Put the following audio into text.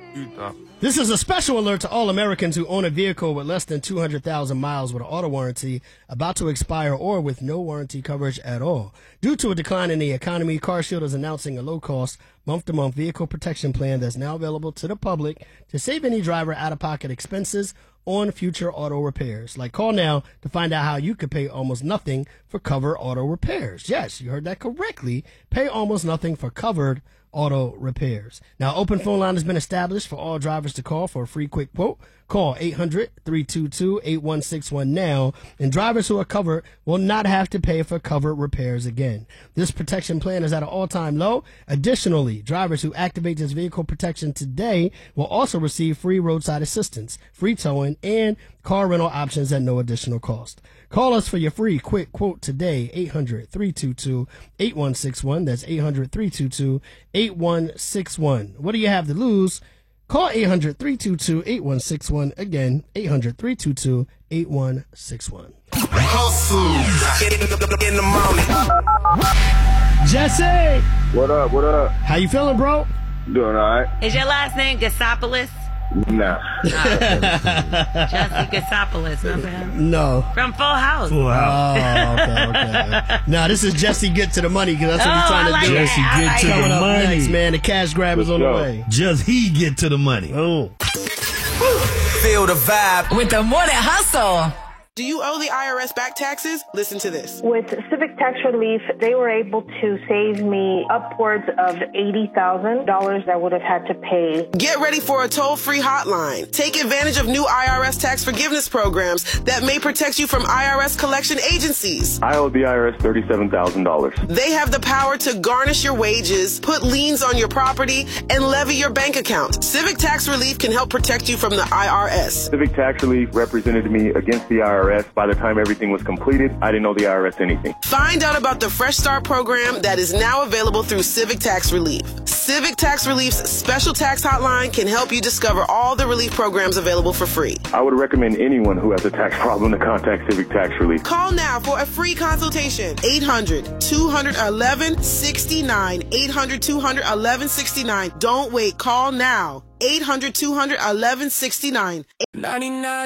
This is a special alert to all Americans who own a vehicle with less than 200,000 miles with an auto warranty about to expire or with no warranty coverage at all. Due to a decline in the economy, CarShield is announcing a low-cost, month-to-month vehicle protection plan that's now available to the public to save any driver out-of-pocket expenses on future auto repairs. Like, call now to find out how you could pay almost nothing for covered auto repairs. Yes, you heard that correctly. Pay almost nothing for covered auto repairs. Now, open phone line has been established for all drivers to call for a free quick quote. Call 800-322-8161 now, and drivers who are covered will not have to pay for covered repairs again. This protection plan is at an all-time low. Additionally, drivers who activate this vehicle protection today will also receive free roadside assistance, free towing, and car rental options at no additional cost. Call us for your free quick quote today, 800-322-8161. That's 800-322-8161. What do you have to lose? Call 800-322-8161. Again, 800-322-8161. In the morning. Jesse! What up? What up? How you feeling, bro? Doing all right. Is your last name Gassopoulos? Nah. Jesse Gassopoulos, remember him? No. From Full House. Oh, okay. Now, this is Jesse Get to the Money, because that's what he's trying to do. Jesse Get to the Coming up Money. next, man. The cash grab is on the way. Just he get to the money. Oh. Feel the vibe. With the Morning Hustle. Do you owe the IRS back taxes? Listen to this. With Civic Tax Relief, they were able to save me upwards of $80,000 I would have had to pay. Get ready for a toll-free hotline. Take advantage of new IRS tax forgiveness programs that may protect you from IRS collection agencies. I owe the IRS $37,000. They have the power to garnish your wages, put liens on your property, and levy your bank account. Civic Tax Relief can help protect you from the IRS. Civic Tax Relief represented me against the IRS. By the time everything was completed, I didn't owe the IRS anything. Find out about the Fresh Start program that is now available through Civic Tax Relief. Civic Tax Relief's special tax hotline can help you discover all the relief programs available for free. I would recommend anyone who has a tax problem to contact Civic Tax Relief. Call now for a free consultation. 800-211-69. 800-211-69. Don't wait. Call now. 800-211-69. 99